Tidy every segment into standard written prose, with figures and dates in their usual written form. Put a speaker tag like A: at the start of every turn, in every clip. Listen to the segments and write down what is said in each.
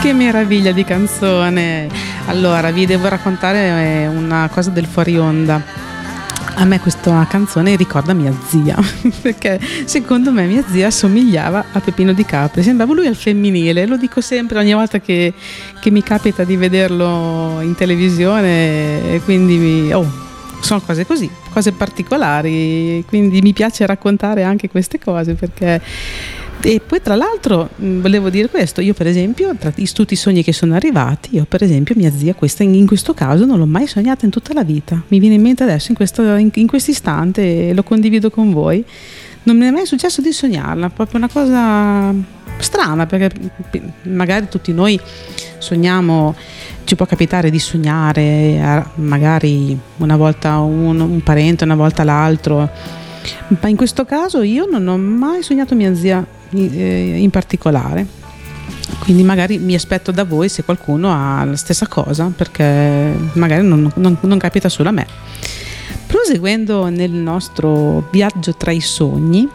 A: Che meraviglia di canzone! Allora, vi devo raccontare una cosa del fuori onda. A me questa canzone ricorda mia zia, perché secondo me mia zia somigliava a Peppino Di Capri, sembrava lui al femminile, lo dico sempre ogni volta che mi capita di vederlo in televisione, e quindi sono cose così, cose particolari, quindi mi piace raccontare anche queste cose perché... E poi tra l'altro volevo dire questo, io per esempio tra tutti i sogni che sono arrivati, io per esempio mia zia questa in questo caso non l'ho mai sognata in tutta la vita, mi viene in mente adesso in questo istante e lo condivido con voi, non mi è mai successo di sognarla, proprio una cosa strana, perché magari tutti noi sogniamo, ci può capitare di sognare magari una volta un parente, una volta l'altro, ma in questo caso io non ho mai sognato mia zia in particolare, quindi magari mi aspetto da voi se qualcuno ha la stessa cosa, perché magari non capita solo a me. Proseguendo nel nostro viaggio tra i sogni,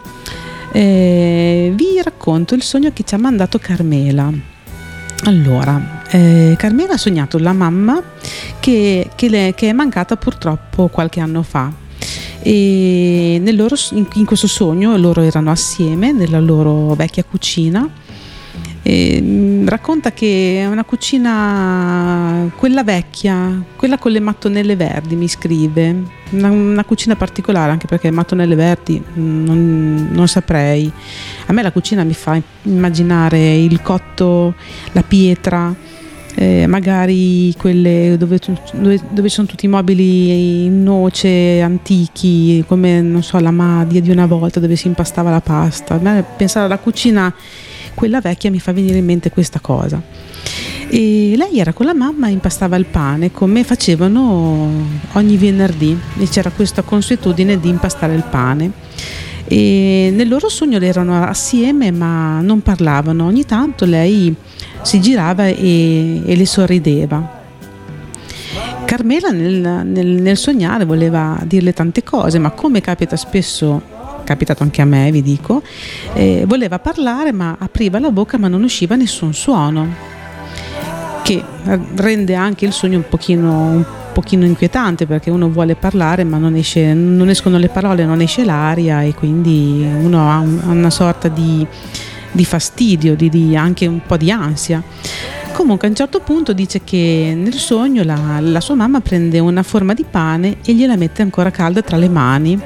A: vi racconto il sogno che ci ha mandato Carmela. Allora, Carmela ha sognato la mamma che è mancata purtroppo qualche anno fa. E in questo sogno loro erano assieme nella loro vecchia cucina, e racconta che è una cucina, quella vecchia, quella con le mattonelle verdi, mi scrive, una cucina particolare, anche perché mattonelle verdi non saprei, a me la cucina mi fa immaginare il cotto, la pietra, magari quelle dove sono tutti i mobili in noce antichi, come non so la Madia di una volta dove si impastava la pasta. A me pensare alla cucina quella vecchia mi fa venire in mente questa cosa. E lei era con la mamma e impastava il pane come facevano ogni venerdì, e c'era questa consuetudine di impastare il pane. E nel loro sogno erano assieme ma non parlavano, ogni tanto lei si girava e le sorrideva. Carmela nel sognare voleva dirle tante cose, ma come capita spesso, è capitato anche a me, vi dico, voleva parlare ma apriva la bocca ma non usciva nessun suono, che rende anche il sogno un pochino inquietante, perché uno vuole parlare ma non escono le parole, non esce l'aria, e quindi uno ha una sorta di fastidio, di anche un po' di ansia. Comunque a un certo punto dice che nel sogno la sua mamma prende una forma di pane e gliela mette ancora calda tra le mani,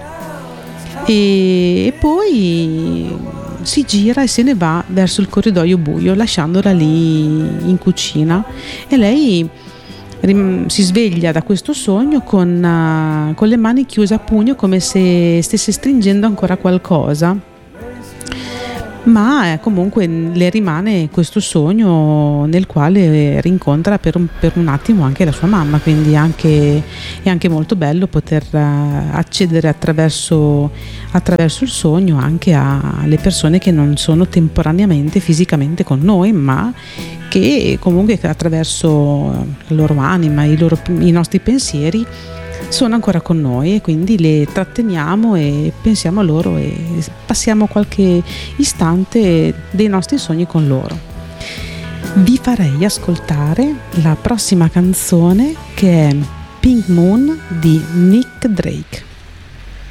A: e poi si gira e se ne va verso il corridoio buio, lasciandola lì in cucina, e lei si sveglia da questo sogno con le mani chiuse a pugno, come se stesse stringendo ancora qualcosa, ma comunque le rimane questo sogno nel quale rincontra per un attimo anche la sua mamma, quindi è anche molto bello poter accedere attraverso il sogno anche alle persone che non sono temporaneamente fisicamente con noi, ma che comunque attraverso la loro anima, i nostri pensieri sono ancora con noi, e quindi le tratteniamo e pensiamo a loro e passiamo qualche istante dei nostri sogni con loro. Vi farei ascoltare la prossima canzone, che è Pink Moon di Nick Drake.